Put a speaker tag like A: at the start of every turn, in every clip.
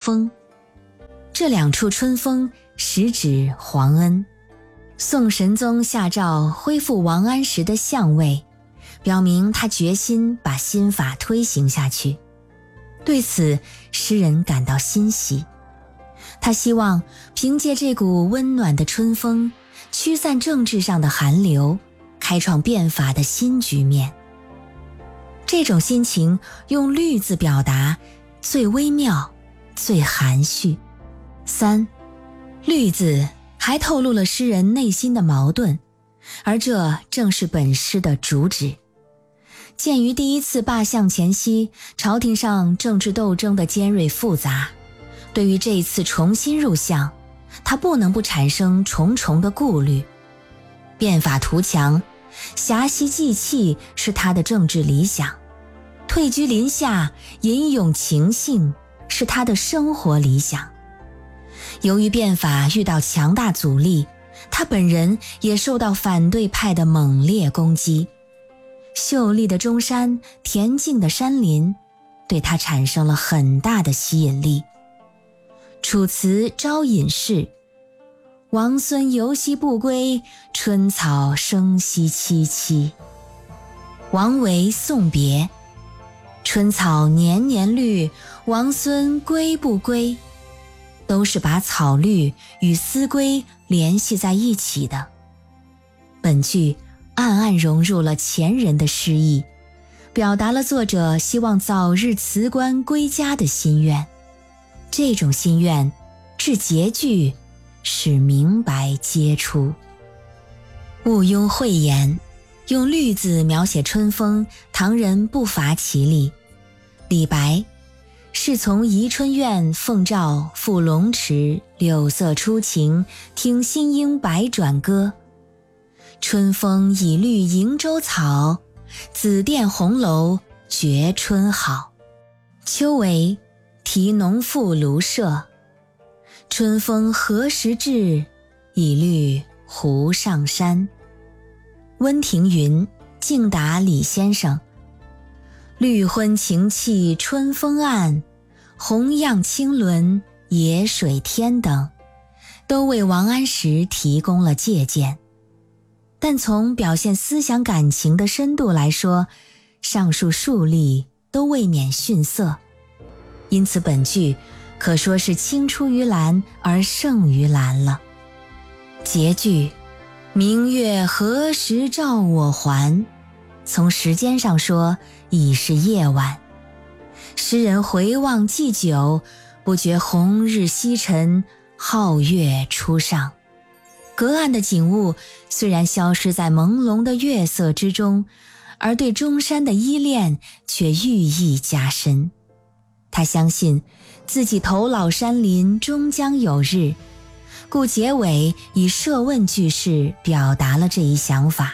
A: 峰。这2处春峰实指皇恩。宋神宗下诏恢复王安石的相位，表明他决心把新法推行下去。对此，诗人感到欣喜。他希望凭借这股温暖的春风，驱散政治上的寒流，开创变法的新局面。这种心情用绿字表达，最微妙，最含蓄。3. 绿字还透露了诗人内心的矛盾，而这正是本诗的主旨。鉴于第一次罢相前夕朝廷上政治斗争的尖锐复杂，对于这一次重新入相，他不能不产生重重的顾虑。变法图强，侠息济气是他的政治理想；退居林下，吟咏情性是他的生活理想。由于变法遇到强大阻力，他本人也受到反对派的猛烈攻击。秀丽的中山，恬静的山林，对他产生了很大的吸引力。楚辞招隐士：王孙游兮不归，春草生息萋萋。王维送别：春草年年绿，王孙归不归？都是把草绿与思归联系在一起的。本句暗暗融入了前人的诗意，表达了作者希望早日辞官归家的心愿。这种心愿至结句使明白皆出。毋庸讳言，用绿字描写春风，唐人不乏其例。李白：是从宜春院奉诏赴龙池，柳色初晴，听新莺百转歌。春风已绿迎州草，紫殿红楼觉春好。秋为题农妇庐舍：春风何时至，已绿湖上山。温庭筠敬答李先生：绿昏晴气春风暗，红漾青轮野水天等，都为王安石提供了借鉴。但从表现思想感情的深度来说，上述数例都未免逊色。因此本句可说是青出于蓝而胜于蓝了。结句明月何时照我还，从时间上说已是夜晚。诗人回望既久，不觉红日西沉，皓月初上。隔岸的景物虽然消失在朦胧的月色之中，而对中山的依恋却寓意加深。他相信自己头老山林终将有日，故结尾以设问句式表达了这一想法。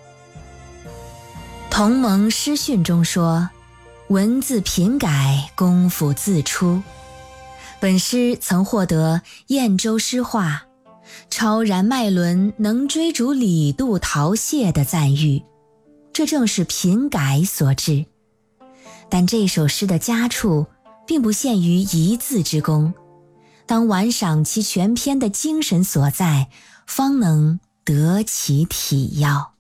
A: 同盟诗训中说，文字品改，功夫自出。本诗曾获得燕州诗话超然脉轮，能追逐李杜陶谢的赞誉，这正是品改所致。但这首诗的佳处并不限于一字之功，当玩赏其全篇的精神所在，方能得其体要。